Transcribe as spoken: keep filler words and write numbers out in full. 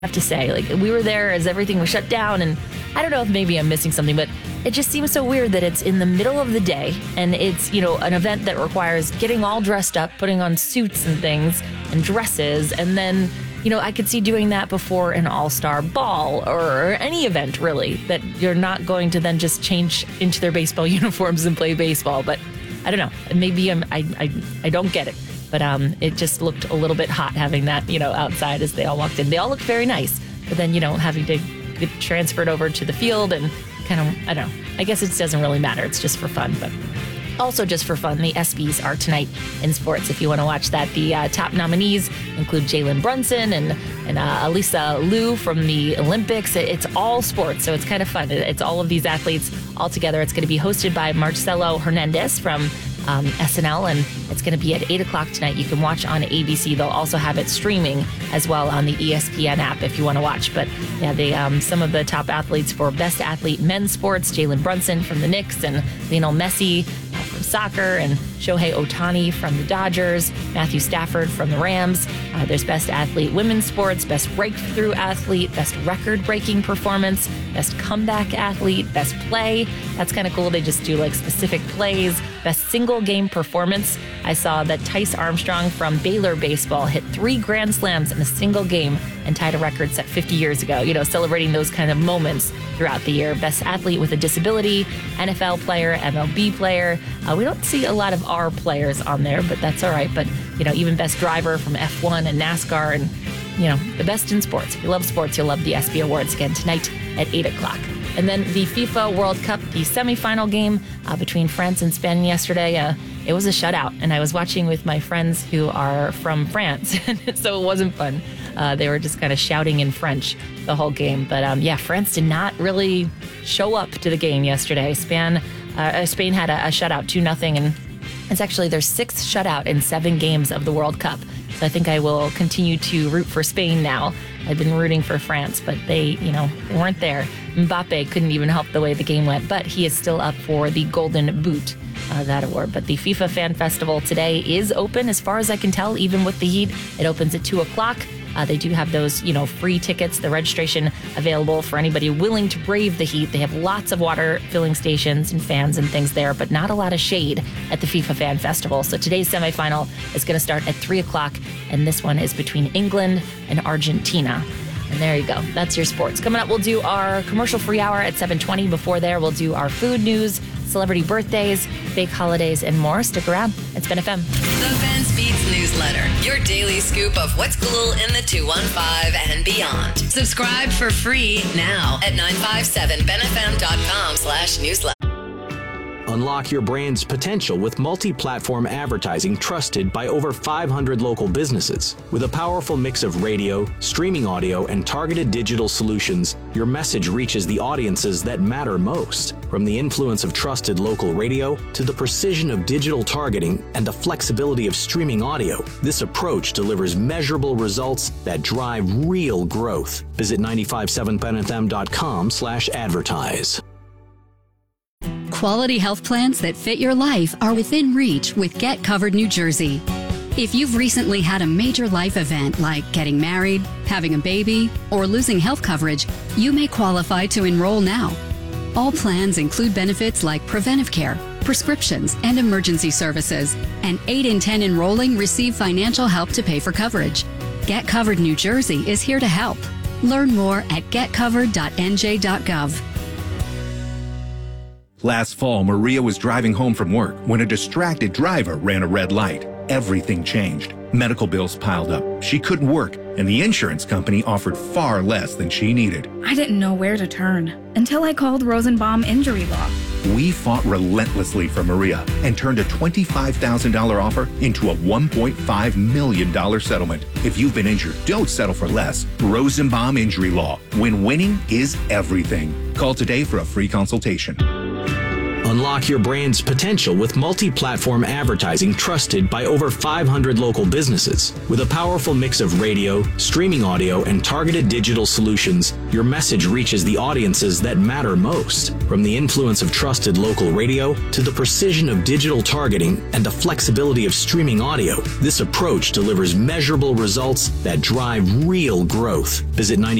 have to say. Like, we were there as everything was shut down, and I don't know if maybe I'm missing something, but it just seems so weird that it's in the middle of the day and it's, you know, an event that requires getting all dressed up, putting on suits and things and dresses, and then, you know, I could see doing that before an all-star ball or any event, really, that you're not going to then just change into their baseball uniforms and play baseball. But I don't know. Maybe I'm, I, I, I don't get it. But um, it just looked a little bit hot having that, you know, outside as they all walked in. They all looked very nice. But then, you know, having to get transferred over to the field and kind of, I don't know. I guess it doesn't really matter. It's just for fun. But also just for fun, the ESPYs are tonight in sports. If you want to watch that, the uh, top nominees include Jalen Brunson and, and uh, Elisa Liu from the Olympics. It's all sports, so it's kind of fun. It's all of these athletes all together. It's going to be hosted by Marcelo Hernandez from Um, S N L, and it's going to be at eight o'clock tonight. You can watch on A B C. They'll also have it streaming as well on the E S P N app if you want to watch. But yeah, they um, some of the top athletes for Best Athlete Men's Sports, Jalen Brunson from the Knicks and Lionel Messi from soccer, and Shohei Ohtani from the Dodgers, Matthew Stafford from the Rams. Uh, there's Best Athlete Women's Sports, Best Breakthrough Athlete, Best Record-Breaking Performance, Best Comeback Athlete, Best Play. That's kind of cool. They just do like specific plays. Best Single Game Performance. I saw that Tice Armstrong from Baylor Baseball hit three Grand Slams in a single game and tied a record set fifty years ago. You know, celebrating those kind of moments throughout the year. Best Athlete with a Disability, N F L Player, M L B Player. Uh, we don't see a lot of our players on there, but that's all right. But, you know, even Best Driver from F one and NASCAR, and, you know, the best in sports. If you love sports, you'll love the ESPY Awards again tonight at eight o'clock. And then the FIFA World Cup, the semifinal game uh, between France and Spain yesterday. Uh, it was a shutout, and I was watching with my friends who are from France, so it wasn't fun. Uh, they were just kind of shouting in French the whole game. But um, yeah, France did not really show up to the game yesterday. Spain, uh, Spain had a, a shutout, two nothing, and it's actually their sixth shutout in seven games of the World Cup. So I think I will continue to root for Spain now. I've been rooting for France, but they, you know, they weren't there. Mbappe couldn't even help the way the game went, but he is still up for the Golden Boot, uh, that award. But the FIFA Fan Festival today is open, as far as I can tell, even with the heat. It opens at two o'clock. Uh, they do have those, you know, free tickets, the registration available for anybody willing to brave the heat. They have lots of water filling stations and fans and things there, but not a lot of shade at the FIFA Fan Festival. So today's semifinal is going to start at three o'clock, and this one is between England and Argentina. And there you go. That's your sports. Coming up, we'll do our commercial-free hour at seven twenty. Before there, we'll do our food news, celebrity birthdays, fake holidays, and more. Stick around. It's Ben F M. The Ben Speaks Newsletter, your daily scoop of what's cool in the two one five and beyond. Subscribe for free now at nine five seven ben f m dot com slash newsletter. Unlock your brand's potential with multi-platform advertising trusted by over five hundred local businesses. With a powerful mix of radio, streaming audio, and targeted digital solutions, your message reaches the audiences that matter most. From the influence of trusted local radio to the precision of digital targeting and the flexibility of streaming audio, this approach delivers measurable results that drive real growth. Visit nine five seven ben f m dot com slash advertise. Quality health plans that fit your life are within reach with Get Covered New Jersey. If you've recently had a major life event like getting married, having a baby, or losing health coverage, you may qualify to enroll now. All plans include benefits like preventive care, prescriptions, and emergency services, and eight in ten enrolling receive financial help to pay for coverage. Get Covered New Jersey is here to help. Learn more at get covered dot n j dot gov. Last fall, Maria was driving home from work when a distracted driver ran a red light. Everything changed. Medical bills piled up. She couldn't work, and the insurance company offered far less than she needed. I didn't know where to turn until I called Rosenbaum Injury Law. We fought relentlessly for Maria and turned a twenty-five thousand dollars offer into a one point five million dollars settlement. If you've been injured, don't settle for less. Rosenbaum Injury Law. When winning is everything. Call today for a free consultation. Unlock your brand's potential with multi-platform advertising trusted by over five hundred local businesses. With a powerful mix of radio, streaming audio, and targeted digital solutions, your message reaches the audiences that matter most. From the influence of trusted local radio to the precision of digital targeting and the flexibility of streaming audio, this approach delivers measurable results that drive real growth. Visit ninety